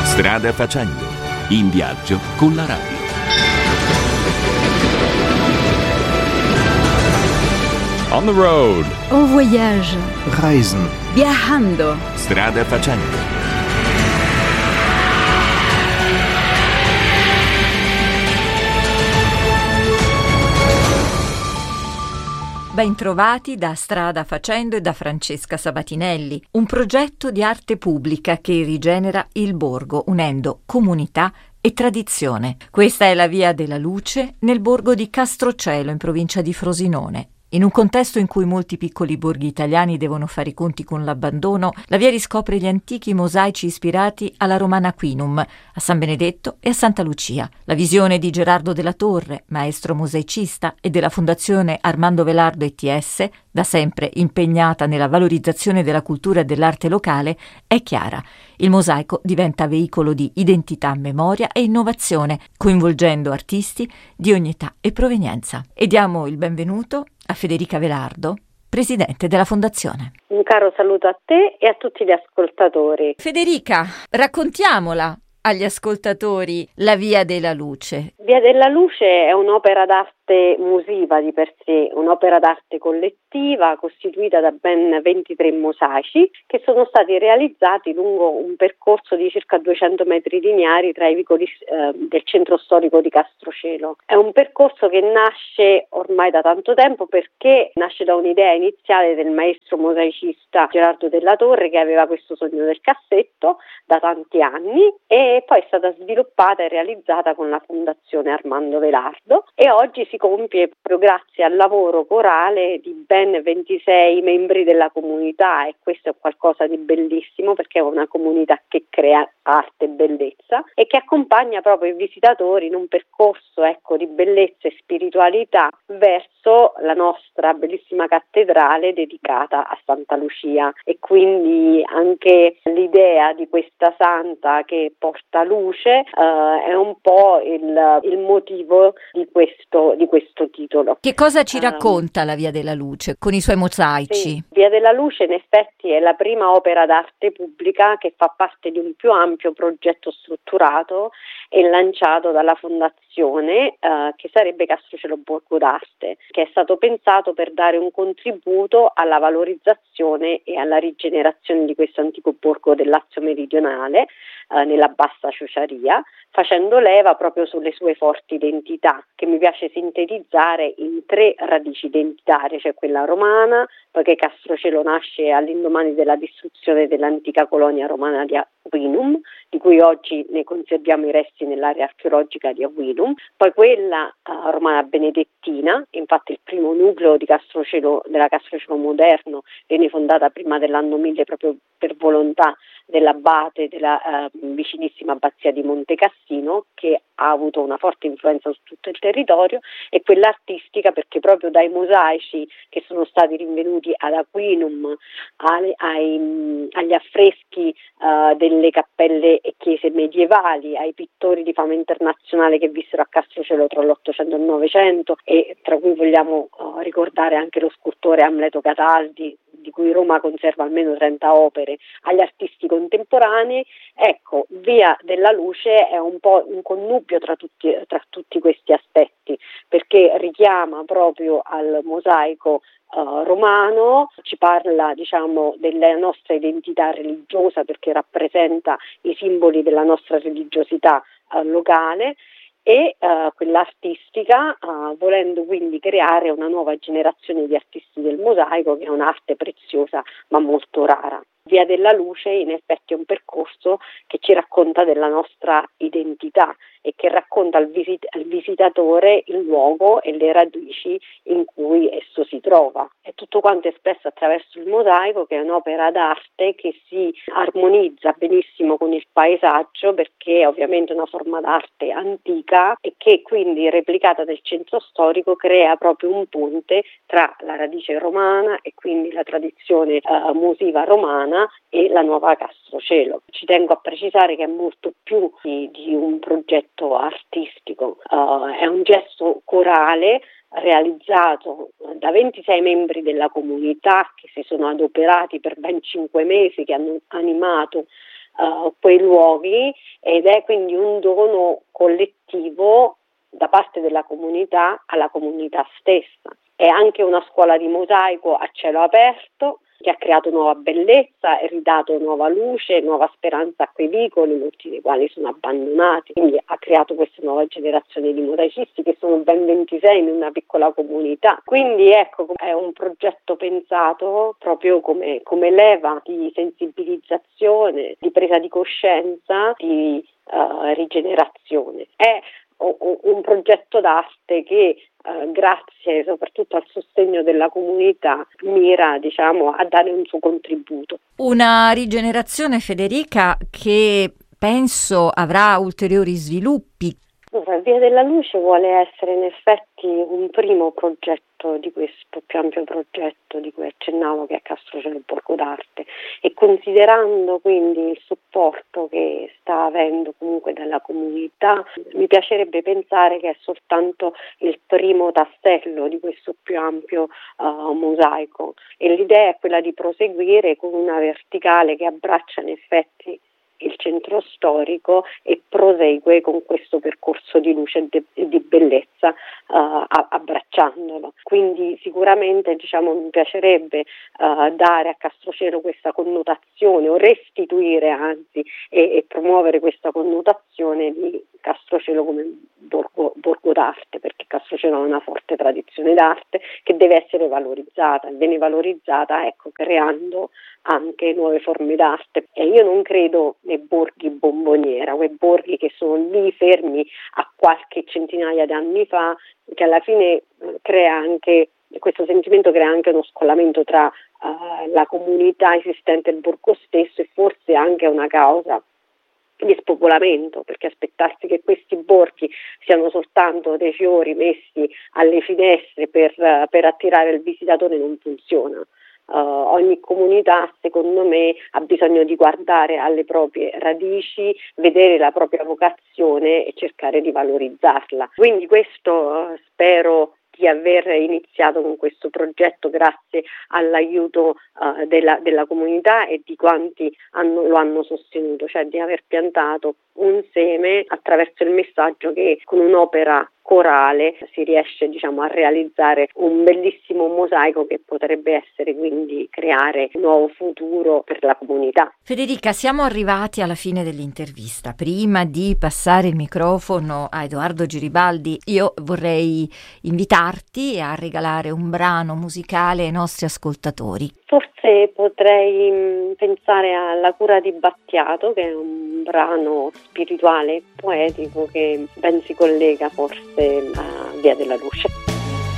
Strada facendo, in viaggio con la radio. On the road. En voyage. Reisen. Viajando. Strada facendo. Bentrovati da Strada Facendo e da Francesca Sabatinelli, un progetto di arte pubblica che rigenera il borgo unendo comunità e tradizione. Questa è la Via della Luce nel borgo di Castrocelo in provincia di Frosinone. In un contesto in cui molti piccoli borghi italiani devono fare i conti con l'abbandono, la via riscopre gli antichi mosaici ispirati alla Romana Quinum, a San Benedetto e a Santa Lucia. La visione di Gerardo della Torre, maestro mosaicista, e della Fondazione Armando Velardo ETS, da sempre impegnata nella valorizzazione della cultura e dell'arte locale, è chiara. Il mosaico diventa veicolo di identità, memoria e innovazione, coinvolgendo artisti di ogni età e provenienza. E diamo il benvenuto a Federica Velardo, presidente della Fondazione. Un caro saluto a te e a tutti gli ascoltatori. Federica, raccontiamola agli ascoltatori la Via della Luce. Via della Luce è un'opera d'arte musiva di per sé, un'opera d'arte collettiva costituita da ben 23 mosaici che sono stati realizzati lungo un percorso di circa 200 metri lineari tra i vicoli del centro storico di Castrocelo. È un percorso che nasce ormai da tanto tempo perché nasce da un'idea iniziale del maestro mosaicista Gerardo della Torre, che aveva questo sogno del cassetto da tanti anni, e poi è stata sviluppata e realizzata con la Fondazione Armando Velardo, e oggi si compie proprio grazie al lavoro corale di ben 26 membri della comunità, e questo è qualcosa di bellissimo perché è una comunità che crea arte e bellezza e che accompagna proprio i visitatori in un percorso di bellezza e spiritualità verso la nostra bellissima cattedrale dedicata a Santa Lucia. E quindi anche l'idea di questa santa che porta luce è un po' il motivo di questo titolo. Che cosa ci racconta la Via della Luce con i suoi mosaici? Sì, Via della Luce in effetti è la prima opera d'arte pubblica che fa parte di un più ampio progetto strutturato e lanciato dalla Fondazione che sarebbe Castrocelo Borgo d'Arte, che è stato pensato per dare un contributo alla valorizzazione e alla rigenerazione di questo antico borgo del Lazio meridionale nella Bassa Ciociaria, facendo leva proprio sulle sue forti identità, che mi piace sintetizzare in 3 radici identitarie, cioè quella romana, poiché Castrocelo nasce all'indomani della distruzione dell'antica colonia romana di Aquinum, di cui oggi ne conserviamo i resti nell'area archeologica di Aquinum, poi quella romana benedettina, infatti il primo nucleo di Castrocelo, della Castrocelo moderno, viene fondata prima dell'anno 1000 proprio per volontà dell'abate della vicinissima abbazia di Monte Cassino, che ha avuto una forte influenza su tutto il territorio, e quella artistica perché proprio dai mosaici che sono stati rinvenuti ad Aquinum agli affreschi delle cappelle e chiese medievali, ai pittori di fama internazionale che vissero a Castrocelo tra l'800 e il 900, e tra cui vogliamo ricordare anche lo scultore Amleto Cataldi, di cui Roma conserva almeno 30 opere, agli artisti contemporanei. Ecco, Via della Luce è un po' un connubio tra tutti questi aspetti, perché richiama proprio al mosaico romano, ci parla della nostra identità religiosa perché rappresenta i simboli della nostra religiosità locale, e quella artistica, volendo quindi creare una nuova generazione di artisti del mosaico, che è un'arte preziosa ma molto rara. Via della Luce in effetti è un percorso che ci racconta della nostra identità e che racconta al visitatore il luogo e le radici in cui esso si trova. È tutto quanto espresso attraverso il mosaico, che è un'opera d'arte che si armonizza benissimo con il paesaggio, perché è ovviamente una forma d'arte antica e che quindi, replicata nel centro storico, crea proprio un ponte tra la radice romana e quindi la tradizione musiva romana e la nuova Castrocelo. Ci tengo a precisare che è molto più di un progetto artistico, è un gesto corale realizzato da 26 membri della comunità che si sono adoperati per ben 5 mesi, che hanno animato quei luoghi, ed è quindi un dono collettivo da parte della comunità alla comunità stessa. È anche una scuola di mosaico a cielo aperto che ha creato nuova bellezza e ridato nuova luce, nuova speranza a quei vicoli, molti dei quali sono abbandonati. Quindi ha creato questa nuova generazione di mosaicisti che sono ben 26 in una piccola comunità. Quindi ecco, è un progetto pensato proprio come leva di sensibilizzazione, di presa di coscienza, di rigenerazione. È un progetto d'arte che grazie soprattutto al sostegno della comunità mira, a dare un suo contributo. Una rigenerazione, Federica, che penso avrà ulteriori sviluppi. Via della Luce vuole essere in effetti un primo progetto di questo più ampio progetto di cui accennavo, che è Castrocelo Borgo d'Arte, e considerando quindi il supporto che sta avendo comunque dalla comunità, mi piacerebbe pensare che è soltanto il primo tassello di questo più ampio mosaico, e l'idea è quella di proseguire con una verticale che abbraccia in effetti il centro storico e prosegue con questo percorso di luce e di bellezza abbracciandolo. Quindi sicuramente mi piacerebbe dare a Castrocelo questa connotazione, o restituire anzi e promuovere questa connotazione di Castrocelo come borgo d'arte, perché Castrocelo ha una forte tradizione d'arte che deve essere valorizzata, e viene valorizzata creando anche nuove forme d'arte. E io non credo nei borghi bomboniera, quei borghi che sono lì fermi a qualche centinaia di anni fa, che alla fine questo sentimento crea anche uno scollamento tra la comunità esistente e il borgo stesso, e forse anche una causa di spopolamento, perché aspettarsi che questi borghi siano soltanto dei fiori messi alle finestre per attirare il visitatore non funziona. Ogni comunità, secondo me, ha bisogno di guardare alle proprie radici, vedere la propria vocazione e cercare di valorizzarla. Quindi questo spero di aver iniziato con questo progetto grazie all'aiuto della comunità e di quanti lo hanno sostenuto, cioè di aver piantato un seme attraverso il messaggio che con un'opera corale si riesce a realizzare un bellissimo mosaico che potrebbe essere quindi creare un nuovo futuro per la comunità. Federica, siamo arrivati alla fine dell'intervista. Prima di passare il microfono a Edoardo Giribaldi, io vorrei invitarti a regalare un brano musicale ai nostri ascoltatori. Forse potrei pensare alla Cura di Battiato, che è un brano spirituale e poetico che ben si collega forse a Via della Luce.